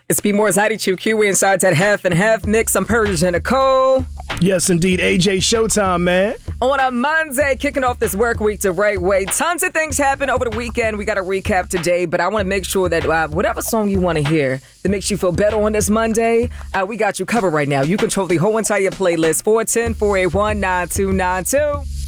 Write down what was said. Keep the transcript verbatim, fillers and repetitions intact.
It's Be More Zaddy Q Q. We inside that half and half mix. I'm Persian Nicole. Yes, indeed. A J Showtime, man. On a Monday, kicking off this work week the right way. Tons of things happened over the weekend. We got a recap today, but I want to make sure that uh, whatever song you want to hear that makes you feel better on this Monday, uh, we got you covered right now. You control the whole entire playlist. four one zero, four eight one, nine two nine two.